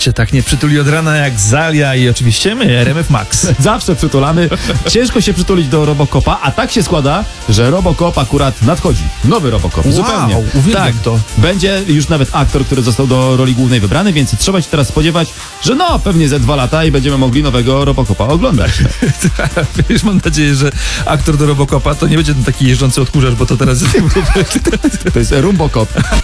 cię tak nie przytuli od rana jak Zalia i oczywiście my, RMF Max. Zawsze przytulamy. Ciężko się przytulić do Robocopa, a tak się składa, że Robocop akurat nadchodzi. Nowy Robocop, zupełnie. Uwielbiam to. Będzie już nawet aktor, który został do roli głównej wybrany, więc trzeba się teraz spodziewać, że pewnie ze 2 lata i będziemy mogli nowego Robocopa oglądać. Wiesz, mam nadzieję, że aktor do Robocopa to nie będzie ten taki jeżdżący odkurzacz, bo to teraz jest... To jest Rumbocop.